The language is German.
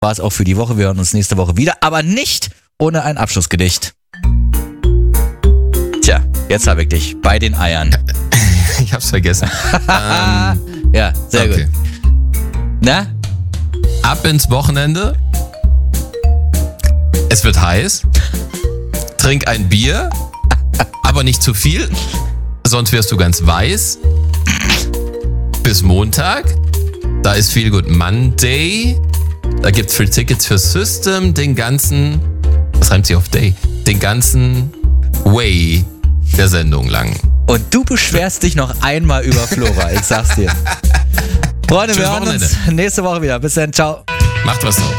war es auch für die Woche. Wir hören uns nächste Woche wieder, aber nicht ohne ein Abschlussgedicht. Tja, jetzt habe ich dich bei den Eiern. Ich hab's vergessen. Ja, sehr gut. Na? Ab ins Wochenende. Es wird heiß. Trink ein Bier, aber nicht zu viel, sonst wirst du ganz weiß. Bis Montag. Da ist Feel Good Monday. Da gibt's Free Tickets für System, den ganzen, was reimt sich auf Day? Den ganzen Way der Sendung lang. Und du beschwerst dich noch einmal über Flora, ich sag's dir. Freunde, wir hören uns nächste Woche wieder. Bis dann, ciao. Macht was draus.